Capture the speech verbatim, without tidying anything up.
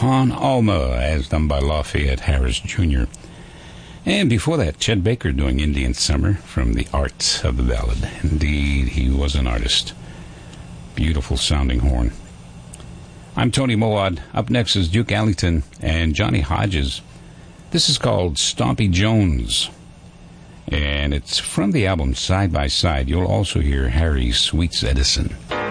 Con Alma, as done by Lafayette Harris Junior And before that, Chet Baker doing Indian Summer from The Art of the Ballad. Indeed, he was an artist. Beautiful sounding horn. I'm Tony Moad. Up next is Duke Ellington and Johnny Hodges. This is called Stompy Jones, and it's from the album Side by Side. You'll also hear Harry Sweets Edison.